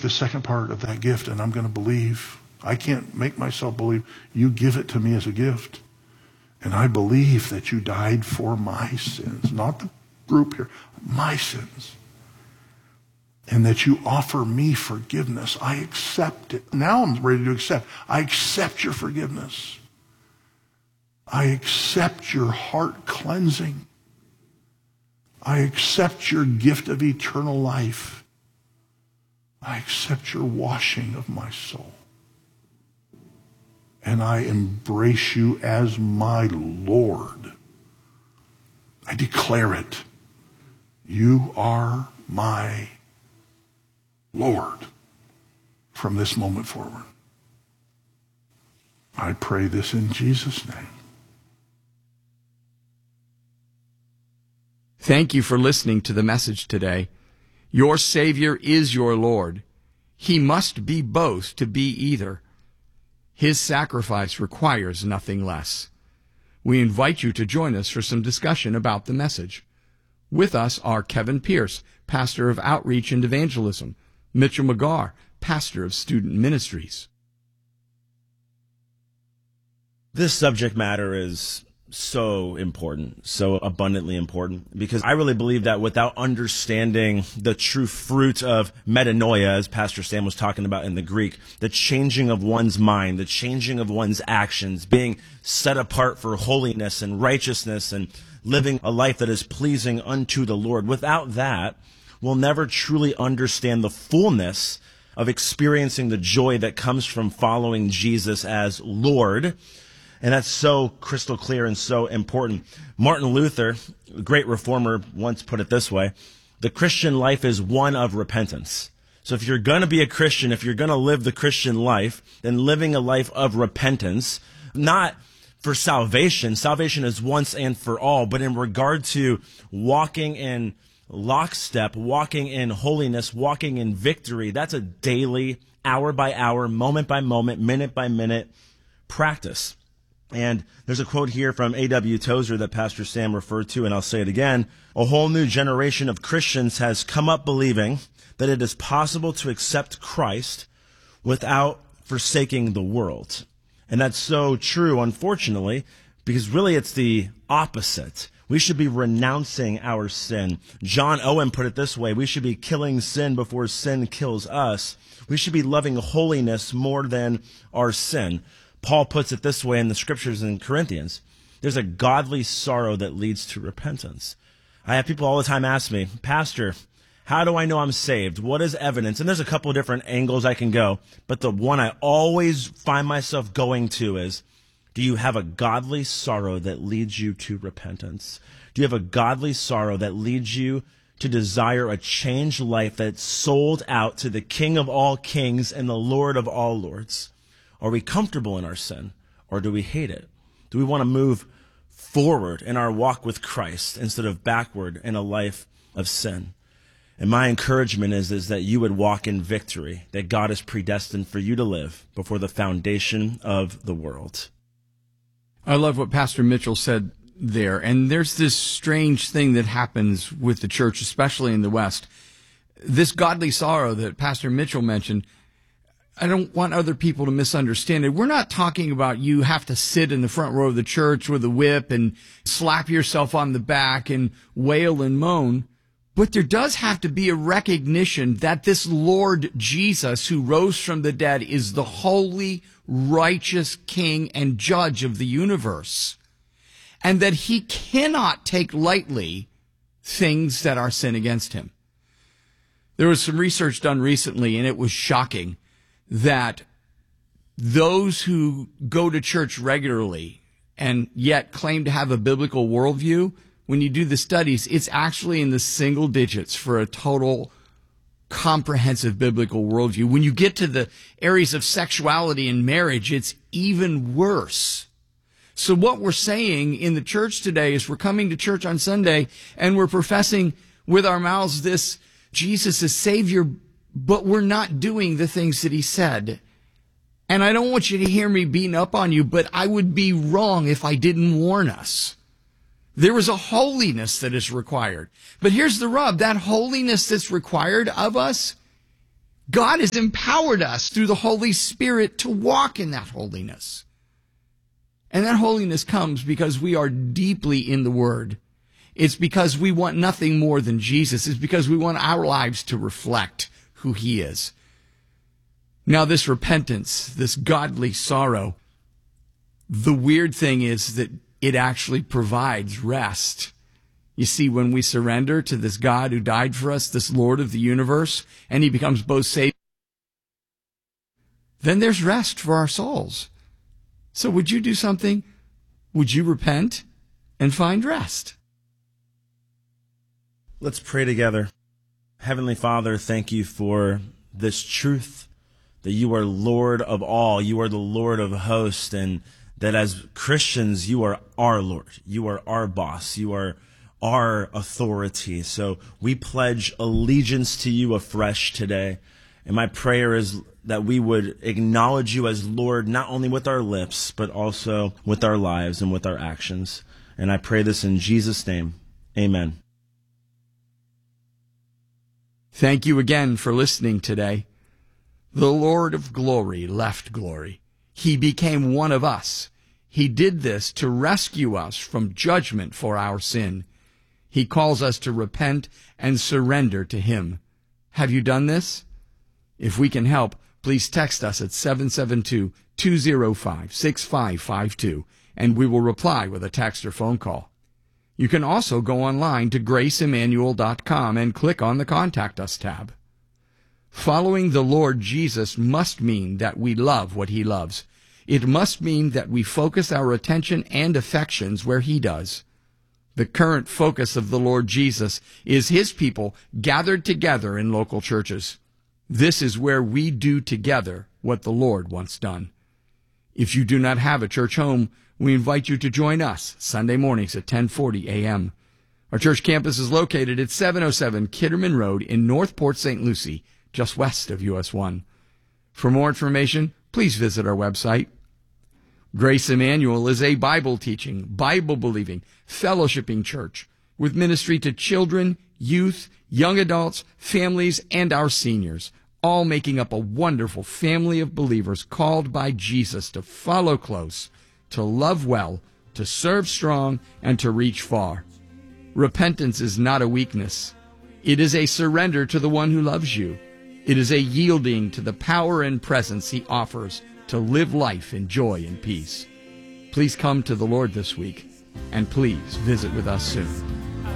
the second part of that gift, and I'm going to believe. I can't make myself believe. You give it to me as a gift. And I believe that you died for my sins, not the group here, my sins. And that you offer me forgiveness. I accept it. Now I'm ready to accept. I accept your forgiveness. I accept your heart cleansing. I accept your gift of eternal life. I accept your washing of my soul. And I embrace you as my Lord. I declare it. You are my Lord from this moment forward. I pray this in Jesus' name. Thank you for listening to the message today. Your Savior is your Lord. He must be both to be either. His sacrifice requires nothing less. We invite you to join us for some discussion about the message. With us are Kevin Pierce, pastor of Outreach and Evangelism, Mitchell McGarr, pastor of Student Ministries. This subject matter is so important, so abundantly important, because I really believe that without understanding the true fruit of metanoia, as Pastor Sam was talking about in the Greek, the changing of one's mind, the changing of one's actions, being set apart for holiness and righteousness and living a life that is pleasing unto the Lord, without that, we'll never truly understand the fullness of experiencing the joy that comes from following Jesus as Lord. And that's so crystal clear and so important. Martin Luther, a great reformer, once put it this way: the Christian life is one of repentance. So if you're going to be a Christian, if you're going to live the Christian life, then living a life of repentance, not for salvation. Salvation is once and for all, but in regard to walking in lockstep, walking in holiness, walking in victory, that's a daily, hour by hour, moment by moment, minute by minute practice. And there's a quote here from A.W. Tozer that Pastor Sam referred to, and I'll say it again. A whole new generation of Christians has come up believing that it is possible to accept Christ without forsaking the world. And that's so true, unfortunately, because really it's the opposite. We should be renouncing our sin. John Owen put it this way: we should be killing sin before sin kills us. We should be loving holiness more than our sin. Paul puts it this way in the scriptures in Corinthians: there's a godly sorrow that leads to repentance. I have people all the time ask me, Pastor, how do I know I'm saved? What is evidence? And there's a couple of different angles I can go, but the one I always find myself going to is, do you have a godly sorrow that leads you to repentance? Do you have a godly sorrow that leads you to desire a changed life that's sold out to the King of all kings and the Lord of all lords? Are we comfortable in our sin, or do we hate it? Do we want to move forward in our walk with Christ instead of backward in a life of sin? And my encouragement is that you would walk in victory that God has predestined for you to live before the foundation of the world. I love what Pastor Mitchell said there. And there's this strange thing that happens with the church, especially in the West. This godly sorrow that Pastor Mitchell mentioned, I don't want other people to misunderstand it. We're not talking about you have to sit in the front row of the church with a whip and slap yourself on the back and wail and moan. But there does have to be a recognition that this Lord Jesus, who rose from the dead, is the holy, righteous King and Judge of the universe, and that he cannot take lightly things that are sin against him. There was some research done recently, and it was shocking that those who go to church regularly and yet claim to have a biblical worldview, when you do the studies, it's actually in the single digits for a total comprehensive biblical worldview. When you get to the areas of sexuality and marriage, it's even worse. So what we're saying in the church today is we're coming to church on Sunday and we're professing with our mouths this Jesus is Savior, but we're not doing the things that he said. And I don't want you to hear me beating up on you, but I would be wrong if I didn't warn us. There is a holiness that is required. But here's the rub. That holiness that's required of us God has empowered us through the Holy Spirit to walk in that holiness. And that holiness comes because we are deeply in the Word. It's because we want nothing more than Jesus. It's because we want our lives to reflect who He is. Now, this repentance, this godly sorrow, the weird thing is that it actually provides rest. You see, when we surrender to this God who died for us, this Lord of the universe, and He becomes both Savior, then there's rest for our souls. So would you do something? Would you repent and find rest? Let's pray together. Heavenly Father, thank you for this truth that you are Lord of all. You are the Lord of hosts, and that as Christians, you are our Lord. You are our boss. You are our authority. So we pledge allegiance to you afresh today. And my prayer is that we would acknowledge you as Lord, not only with our lips, but also with our lives and with our actions. And I pray this in Jesus' name. Amen. Thank you again for listening today. The Lord of glory left glory. He became one of us. He did this to rescue us from judgment for our sin. He calls us to repent and surrender to Him. Have you done this? If we can help, please text us at 772-205-6552, and we will reply with a text or phone call. You can also go online to graceemmanuel.com and click on the Contact Us tab. Following the Lord Jesus must mean that we love what He loves. It must mean that we focus our attention and affections where He does. The current focus of the Lord Jesus is His people gathered together in local churches. This is where we do together what the Lord wants done. If you do not have a church home, we invite you to join us Sunday mornings at 10:40 a.m. Our church campus is located at 707 Kitterman Road in North Port St. Lucie, just west of US 1. For more information, please visit our website. Grace Emmanuel is a Bible-teaching, Bible-believing, fellowshipping church with ministry to children, youth, young adults, families, and our seniors, all making up a wonderful family of believers called by Jesus to follow close, to love well, to serve strong, and to reach far. Repentance is not a weakness. It is a surrender to the one who loves you. It is a yielding to the power and presence He offers to live life in joy and peace. Please come to the Lord this week, and please visit with us soon.